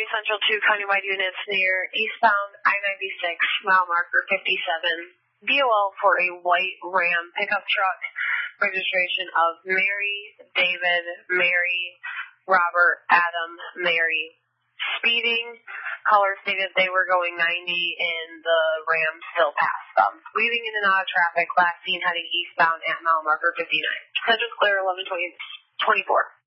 Central 2 countywide units near eastbound I-96, mile marker 57. BOL for a white Ram pickup truck, registration of Mary, David, Mary, Robert, Adam, Mary. Speeding, caller stated they were going 90 and the Ram still passed them. Weaving in and out of traffic, last seen heading eastbound at mile marker 59. Central clear 11:24.